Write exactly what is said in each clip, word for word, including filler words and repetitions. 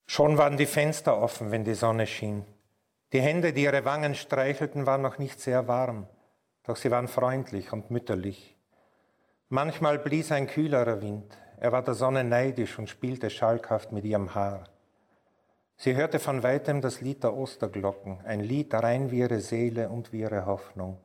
Schon waren die Fenster offen, wenn die Sonne schien. Die Hände, die ihre Wangen streichelten, waren noch nicht sehr warm, doch sie waren freundlich und mütterlich. Manchmal blies ein kühlerer Wind. Er war der Sonne neidisch und spielte schalkhaft mit ihrem Haar. Sie hörte von weitem das Lied der Osterglocken, ein Lied rein wie ihre Seele und wie ihre Hoffnung.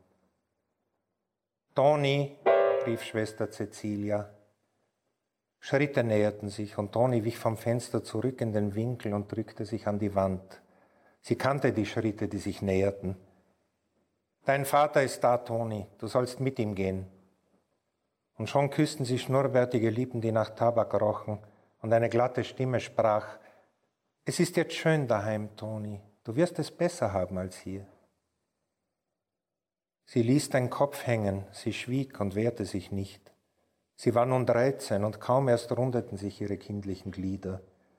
»Toni«, rief Schwester Cäcilia. Schritte näherten sich und Toni wich vom Fenster zurück in den Winkel und drückte sich an die Wand. Sie kannte die Schritte, die sich näherten. »Dein Vater ist da, Toni, du sollst mit ihm gehen.« Und schon küssten sie schnurrbärtige Lippen, die nach Tabak rochen, und eine glatte Stimme sprach: »Es ist jetzt schön daheim, Toni, du wirst es besser haben als hier.« Sie ließ den Kopf hängen, sie schwieg und wehrte sich nicht. Sie war nun dreizehn und kaum erst rundeten sich ihre kindlichen Glieder.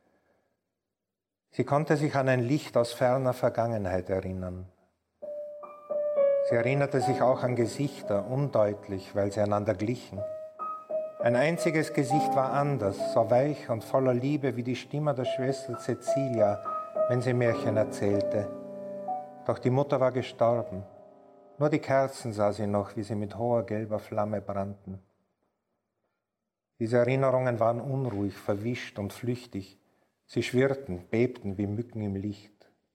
Sie konnte sich an ein Licht aus ferner Vergangenheit erinnern. Sie erinnerte sich auch an Gesichter, undeutlich, weil sie einander glichen. Ein einziges Gesicht war anders, so weich und voller Liebe wie die Stimme der Schwester Cäcilia, wenn sie Märchen erzählte. Doch die Mutter war gestorben. Nur die Kerzen sah sie noch, wie sie mit hoher gelber Flamme brannten. Diese Erinnerungen waren unruhig, verwischt und flüchtig. Sie schwirrten, bebten wie Mücken im Licht.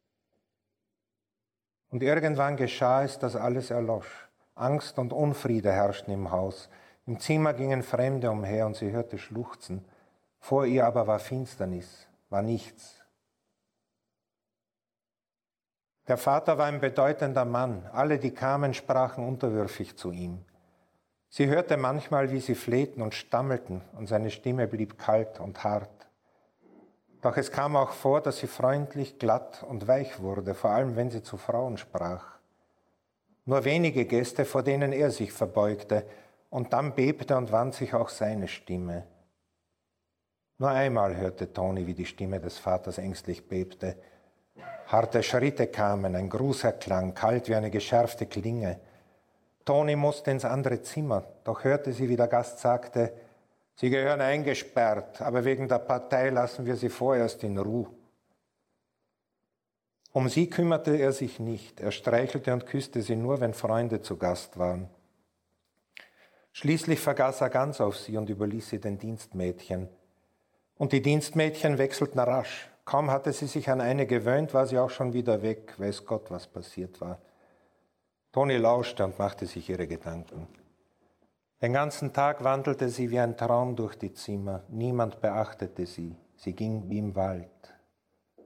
Und irgendwann geschah es, dass alles erlosch. Angst und Unfriede herrschten im Haus. Im Zimmer gingen Fremde umher und sie hörte Schluchzen. Vor ihr aber war Finsternis, war nichts. Der Vater war ein bedeutender Mann. Alle, die kamen, sprachen unterwürfig zu ihm. Sie hörte manchmal, wie sie flehten und stammelten, und seine Stimme blieb kalt und hart. Doch es kam auch vor, dass sie freundlich, glatt und weich wurde, vor allem wenn sie zu Frauen sprach. Nur wenige Gäste, vor denen er sich verbeugte, und dann bebte und wand sich auch seine Stimme. Nur einmal hörte Toni, wie die Stimme des Vaters ängstlich bebte. Harte Schritte kamen, ein Gruß erklang, kalt wie eine geschärfte Klinge. Toni musste ins andere Zimmer, doch hörte sie, wie der Gast sagte: »Sie gehören eingesperrt, aber wegen der Partei lassen wir Sie vorerst in Ruhe.« Um sie kümmerte er sich nicht, er streichelte und küsste sie nur, wenn Freunde zu Gast waren. Schließlich vergaß er ganz auf sie und überließ sie den Dienstmädchen. Und die Dienstmädchen wechselten rasch. Kaum hatte sie sich an eine gewöhnt, war sie auch schon wieder weg, weiß Gott, was passiert war. Toni lauschte und machte sich ihre Gedanken. Den ganzen Tag wandelte sie wie ein Traum durch die Zimmer. Niemand beachtete sie. Sie ging wie im Wald.